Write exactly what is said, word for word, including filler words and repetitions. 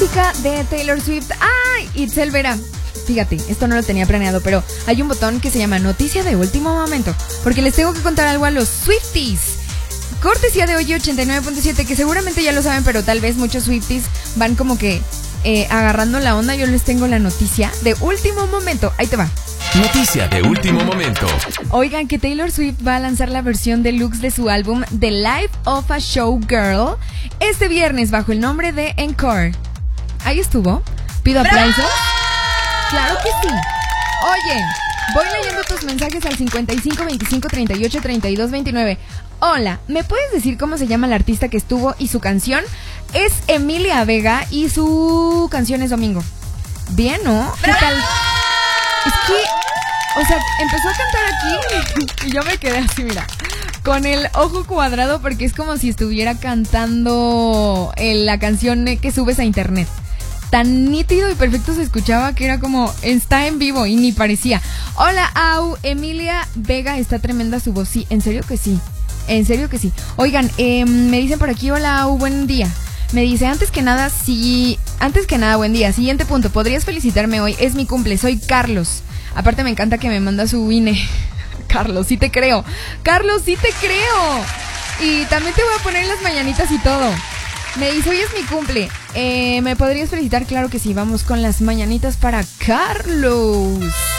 música de Taylor Swift. ¡Ay! Itzel Vera. Fíjate, esto no lo tenía planeado, pero hay un botón que se llama Noticia de Último Momento, porque les tengo que contar algo a los Swifties. Cortesía de Oye ochenta y nueve punto siete, que seguramente ya lo saben, pero tal vez muchos Swifties van como que eh, agarrando la onda. Yo les tengo la noticia de último momento. Ahí te va. Noticia de último momento. Oigan, que Taylor Swift va a lanzar la versión deluxe de su álbum The Life of a Showgirl este viernes bajo el nombre de Encore. Ahí estuvo. Pido aplausos. Claro que sí. Oye, voy leyendo tus mensajes al cincuenta y cinco, veinticinco, treinta y ocho, treinta y dos, veintinueve. Hola, ¿me puedes decir cómo se llama la artista que estuvo y su canción? Es Emilia Vega y su canción es Domingo. Bien, ¿no? ¿Qué tal? Es que, o sea, empezó a cantar aquí y yo me quedé así, mira, con el ojo cuadrado, porque es como si estuviera cantando en la canción que subes a internet. Tan nítido y perfecto se escuchaba que era como, está en vivo, y ni parecía. Hola, Au, Emilia Vega, está tremenda su voz. Sí, en serio que sí, en serio que sí. Oigan, eh, me dicen por aquí, hola, Au, buen día. Me dice, antes que nada, sí, antes que nada, buen día. Siguiente punto, ¿podrías felicitarme hoy? Es mi cumple, soy Carlos. Aparte me encanta que me manda su I N E. Carlos, sí te creo. Carlos, sí te creo. Y también te voy a poner las mañanitas y todo. Me dice, hoy es mi cumple. Eh, ¿Me podrías felicitar? Claro que sí, vamos con las mañanitas para Carlos.